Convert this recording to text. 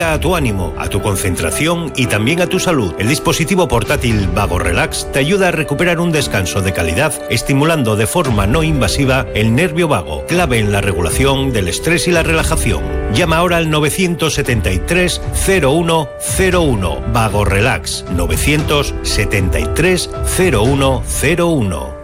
A tu ánimo, a tu concentración y también a tu salud. El dispositivo portátil Vago Relax te ayuda a recuperar un descanso de calidad, estimulando de forma no invasiva el nervio vago, clave en la regulación del estrés y la relajación. Llama ahora al 973 0101. Vago Relax 973 0101.